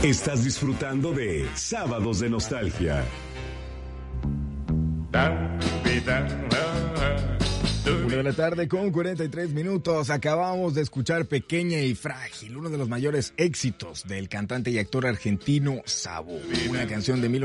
Estás disfrutando de Sábados de Nostalgia. 1:00 con 43 minutos. Acabamos de escuchar Pequeña y Frágil, uno de los mayores éxitos del cantante y actor argentino Sabo. Una canción de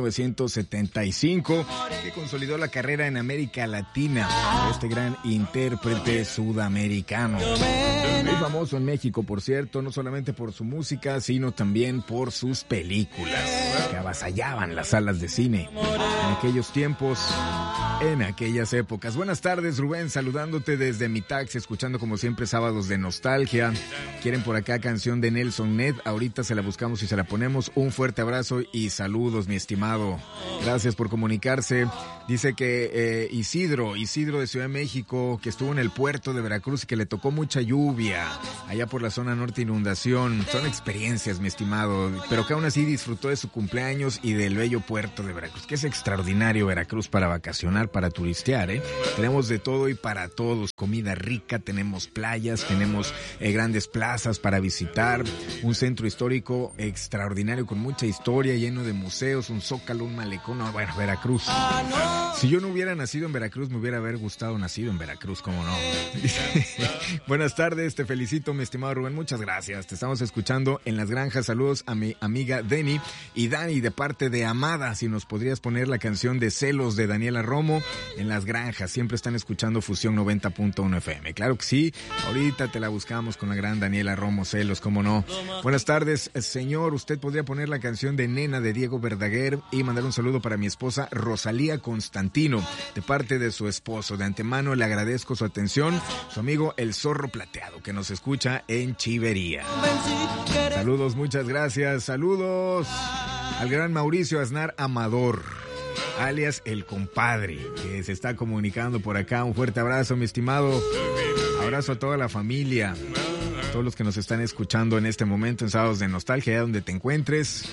1975 que consolidó la carrera en América Latina de este gran intérprete sudamericano. Muy famoso en México, por cierto, no solamente por su música, sino también por sus películas que avasallaban las salas de cine en aquellos tiempos, en aquellas épocas. Buenas tardes, Rubén, saludándote desde mi taxi, escuchando como siempre Sábados de Nostalgia. Quieren por acá canción de Nelson Ned, ahorita se la buscamos y se la ponemos. Un fuerte abrazo y saludos, mi estimado. Gracias por comunicarse. Dice que Isidro de Ciudad de México, que estuvo en el puerto de Veracruz y que le tocó mucha lluvia allá por la zona norte, inundación. Son experiencias, mi estimado, pero que aún así disfrutó de su cumpleaños y del bello puerto de Veracruz, que es extraordinario Veracruz para vacacionar, para turistear, Tenemos de todo y para todos, comida rica, tenemos playas, tenemos grandes plazas para visitar, un centro histórico extraordinario con mucha historia, lleno de museos, un zócalo, un malecón. No, bueno, Veracruz. Si yo no hubiera nacido en Veracruz, me hubiera gustado nacido en Veracruz, ¿cómo no? Buenas tardes, te felicito, mi estimado Rubén, muchas gracias. Te estamos escuchando en Las Granjas. Saludos a mi amiga Deni y Dani de parte de Amada. Si nos podrías poner la canción de Celos de Daniela Romo en Las Granjas. Siempre están escuchando Fusión 90.1 FM. Claro que sí, ahorita te la buscamos con la gran Daniela Romo, Celos, ¿cómo no? Buenas tardes, señor. Usted podría poner la canción de Nena de Diego Verdaguer y mandar un saludo para mi esposa Rosalía Constantino, de parte de su esposo. De antemano le agradezco su atención. Su amigo El Zorro Plateado, que nos escucha en Chivería. Saludos, muchas gracias. Saludos al gran Mauricio Aznar Amador, alias El Compadre, que se está comunicando por acá. Un fuerte abrazo, mi estimado. Abrazo a toda la familia, a todos los que nos están escuchando en este momento en Sábados de Nostalgia, allá donde te encuentres.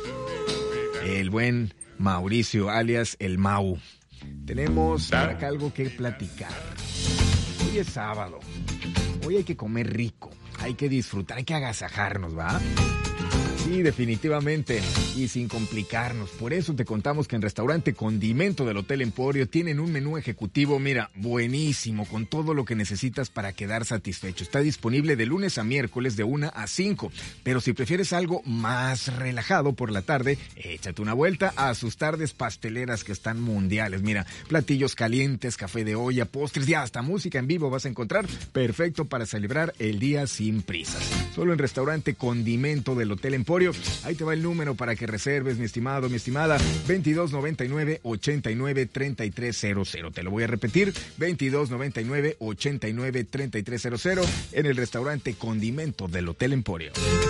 El buen Mauricio, alias El Mau. Tenemos por acá algo que platicar. Hoy es sábado. Hoy hay que comer rico, hay que disfrutar, hay que agasajarnos, ¿va? Sí, definitivamente, y sin complicarnos. Por eso te contamos que en Restaurante Condimento del Hotel Emporio tienen un menú ejecutivo, mira, buenísimo, con todo lo que necesitas para quedar satisfecho. Está disponible de lunes a miércoles de 1 a 5, pero si prefieres algo más relajado por la tarde, échate una vuelta a sus tardes pasteleras que están mundiales. Mira, platillos calientes, café de olla, postres y hasta música en vivo vas a encontrar, perfecto para celebrar el día sin prisas. Solo en Restaurante Condimento del Hotel Emporio. Ahí te va el número para que reserves, mi estimado, mi estimada, 2299-893300. Te lo voy a repetir, 2299-893300 en el Restaurante Condimento del Hotel Emporio.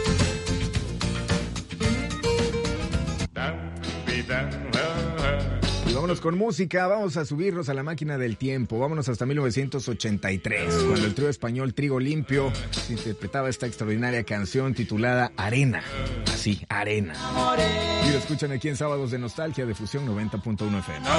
Y vámonos con música, vamos a subirnos a la máquina del tiempo, vámonos hasta 1983, cuando el trío español Trigo Limpio interpretaba esta extraordinaria canción titulada Arena, así, Arena. Y lo escuchan aquí en Sábados de Nostalgia de Fusión 90.1 FM.